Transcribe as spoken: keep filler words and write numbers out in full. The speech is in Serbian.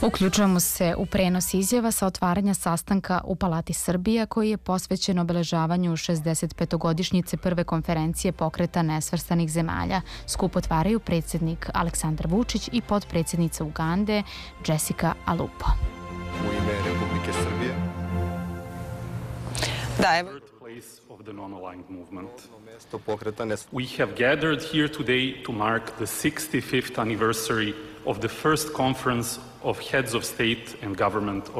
Uključujemo se u prenos izjava sa otvaranja sastanka u Palati Srbija koji je posvećen obeležavanju šezdeset petogodišnjice prve konferencije Pokreta nesvrstanih zemalja. Skup otvaraju predsjednik Aleksandar Vučić i potpredsjednica Ugande Jessica Alupo. U ime Republike Srbije. Da, evo. Of the non-aligned movement. We have gathered here today to mark the sixty-fifth anniversary of the first conference of heads of state and government of